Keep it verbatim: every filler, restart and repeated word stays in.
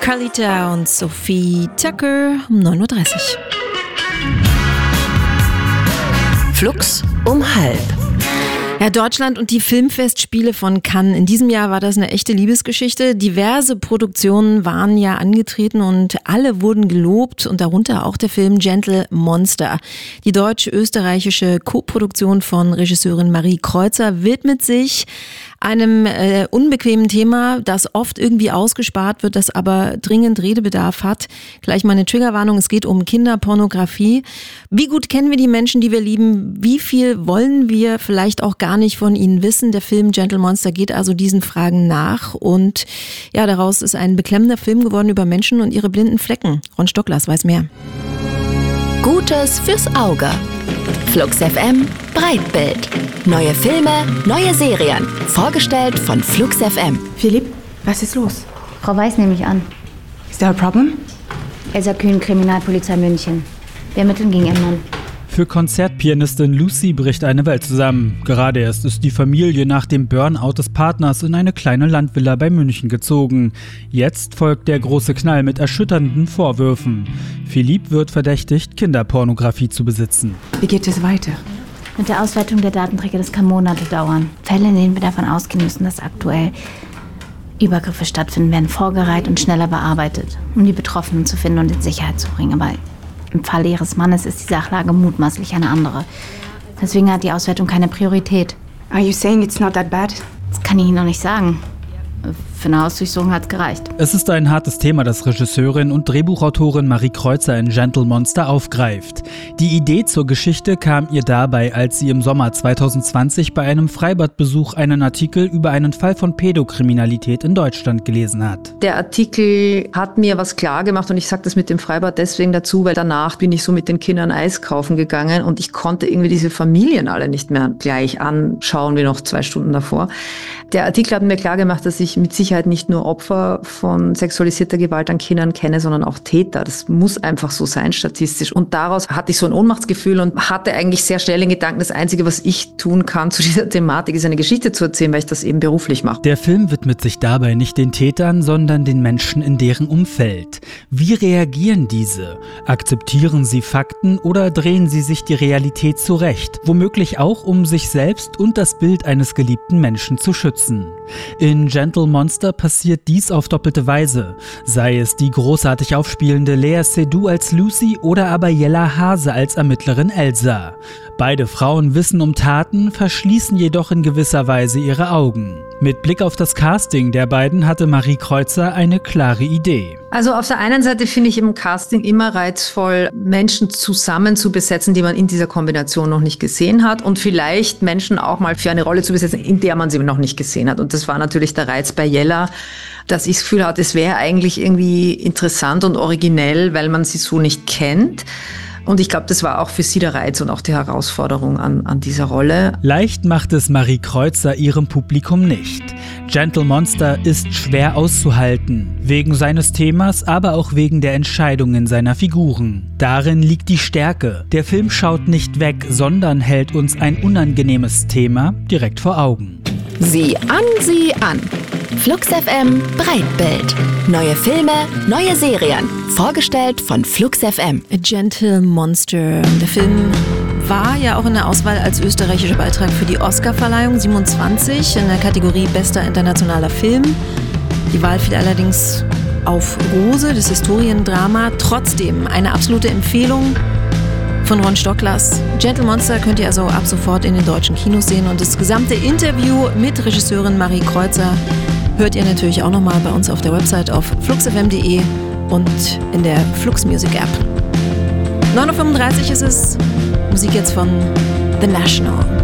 Carlita und Sophie Tucker um neun Uhr dreißig. Flux um halb. Ja, Deutschland und die Filmfestspiele von Cannes. In diesem Jahr war das eine echte Liebesgeschichte. Diverse Produktionen waren ja angetreten und alle wurden gelobt und darunter auch der Film Gentle Monster. Die deutsch-österreichische Co-Produktion von Regisseurin Marie Kreuzer widmet sich einem äh, unbequemen Thema, das oft irgendwie ausgespart wird, das aber dringend Redebedarf hat. Gleich mal eine Triggerwarnung, es geht um Kinderpornografie. Wie gut kennen wir die Menschen, die wir lieben? Wie viel wollen wir vielleicht auch gar nicht von ihnen wissen? Der Film Gentle Monster geht also diesen Fragen nach und ja, daraus ist ein beklemmender Film geworden über Menschen und ihre blinden Flecken. Ron Stocklas weiß mehr. Gutes fürs Auge. Flux F M Breitbild. Neue Filme, neue Serien. Vorgestellt von Flux F M. Philipp, was ist los? Frau Weiß nehme ich an. Is there a problem? Elsa Kühn, Kriminalpolizei München. Wir ermitteln gegen ihren Mann. Für Konzertpianistin Lucy bricht eine Welt zusammen. Gerade erst ist die Familie nach dem Burnout des Partners in eine kleine Landvilla bei München gezogen. Jetzt folgt der große Knall mit erschütternden Vorwürfen. Philipp wird verdächtigt, Kinderpornografie zu besitzen. Wie geht es weiter? Mit der Auswertung der Datenträger, das kann Monate dauern. Fälle, in denen wir davon ausgehen müssen, dass aktuell Übergriffe stattfinden, werden vorgereiht und schneller bearbeitet, um die Betroffenen zu finden und in Sicherheit zu bringen. Aber im Falle ihres Mannes ist die Sachlage mutmaßlich eine andere. Deswegen hat die Auswertung keine Priorität. Are you saying it's not that bad? Das kann ich Ihnen noch nicht sagen. Für eine Hausdurchsuchung hat es gereicht. Es ist ein hartes Thema, das Regisseurin und Drehbuchautorin Marie Kreuzer in Gentle Monster aufgreift. Die Idee zur Geschichte kam ihr dabei, als sie im Sommer zwanzig zwanzig bei einem Freibadbesuch einen Artikel über einen Fall von Pädokriminalität in Deutschland gelesen hat. Der Artikel hat mir was klar gemacht und ich sage das mit dem Freibad deswegen dazu, weil danach bin ich so mit den Kindern Eis kaufen gegangen und ich konnte irgendwie diese Familien alle nicht mehr gleich anschauen wie noch zwei Stunden davor. Der Artikel hat mir klar gemacht, dass ich mit Sicherheit nicht nur Opfer von sexualisierter Gewalt an Kindern kenne, sondern auch Täter. Das muss einfach so sein, statistisch. Und daraus hatte ich so ein Ohnmachtsgefühl und hatte eigentlich sehr schnell den Gedanken, das Einzige, was ich tun kann zu dieser Thematik, ist eine Geschichte zu erzählen, weil ich das eben beruflich mache. Der Film widmet sich dabei nicht den Tätern, sondern den Menschen in deren Umfeld. Wie reagieren diese? Akzeptieren sie Fakten oder drehen sie sich die Realität zurecht? Womöglich auch, um sich selbst und das Bild eines geliebten Menschen zu schützen. In Gentle Monster passiert dies auf doppelte Weise. Sei es die großartig aufspielende Lea Seydoux als Lucy oder aber Jella Hase als Ermittlerin Elsa. Beide Frauen wissen um Taten, verschließen jedoch in gewisser Weise ihre Augen. Mit Blick auf das Casting der beiden hatte Marie Kreuzer eine klare Idee. Also auf der einen Seite finde ich im Casting immer reizvoll, Menschen zusammen zu besetzen, die man in dieser Kombination noch nicht gesehen hat und vielleicht Menschen auch mal für eine Rolle zu besetzen, in der man sie noch nicht gesehen hat. Und das war natürlich der Reiz bei Jella, dass ich das Gefühl hatte, es wäre eigentlich irgendwie interessant und originell, weil man sie so nicht kennt. Und ich glaube, das war auch für sie der Reiz und auch die Herausforderung an, an dieser Rolle. Leicht macht es Marie Kreuzer ihrem Publikum nicht. Gentle Monster ist schwer auszuhalten, wegen seines Themas, aber auch wegen der Entscheidungen seiner Figuren. Darin liegt die Stärke. Der Film schaut nicht weg, sondern hält uns ein unangenehmes Thema direkt vor Augen. Sieh an, sieh an. Flux F M Breitbild. Neue Filme, neue Serien. Vorgestellt von Flux F M. A Gentle Monster. Der Film war ja auch in der Auswahl als österreichischer Beitrag für die Oscarverleihung siebenundzwanzig in der Kategorie Bester internationaler Film. Die Wahl fiel allerdings auf Rose, das Historiendrama. Trotzdem eine absolute Empfehlung von Ron Stocklas. Gentle Monster könnt ihr also ab sofort in den deutschen Kinos sehen und das gesamte Interview mit Regisseurin Marie Kreuzer hört ihr natürlich auch nochmal bei uns auf der Website auf flux f m punkt d e und in der Flux Music App. neun Uhr fünfunddreißig ist es. Musik jetzt von The National.